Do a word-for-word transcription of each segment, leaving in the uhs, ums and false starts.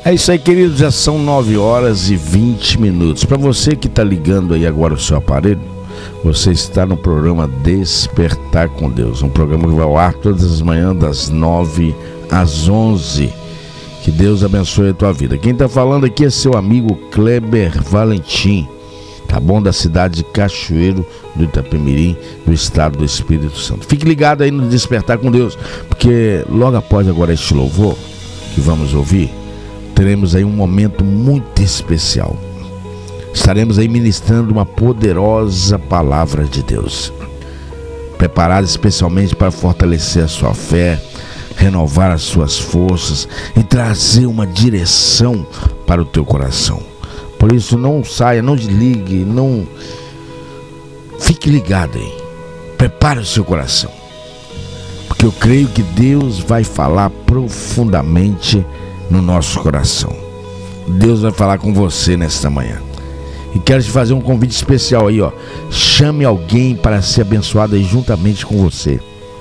É isso aí, queridos, já são nove horas e vinte minutos. Para você que está ligando aí agora o seu aparelho, você está no programa Despertar com Deus, um programa que vai ao ar todas as manhãs das nove às onze. Que Deus abençoe a tua vida. Quem está falando aqui é seu amigo Kleber Valentim, tá bom? Da cidade de Cachoeiro do Itapemirim, do estado do Espírito Santo. Fique ligado aí no Despertar com Deus, porque logo após agora este louvor que vamos ouvir, teremos aí um momento muito especial. Estaremos aí ministrando uma poderosa palavra de Deus, preparada especialmente para fortalecer a sua fé, renovar as suas forças e trazer uma direção para o teu coração. Por isso, não saia, não desligue, não... Fique ligado aí. Prepare o seu coração, porque eu creio que Deus vai falar profundamente no nosso coração. Deus vai falar com você nesta manhã. E quero te fazer um convite especial aí, ó. Chame alguém para ser abençoado aí juntamente com você.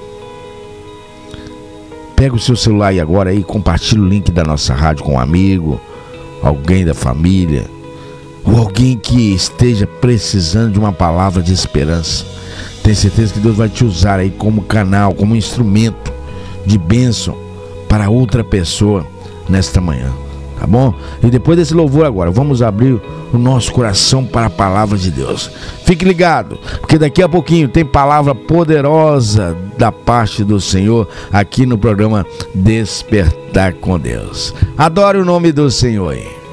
Pega o seu celular aí agora e compartilha o link da nossa rádio com um amigo, alguém da família, ou alguém que esteja precisando de uma palavra de esperança. Tenho certeza que Deus vai te usar aí como canal, como instrumento de bênção para outra pessoa nesta manhã, tá bom? E depois desse louvor agora, vamos abrir o nosso coração para a palavra de Deus. Fique ligado, porque daqui a pouquinho tem palavra poderosa da parte do Senhor aqui no programa Despertar com Deus. Adore o nome do Senhor aí.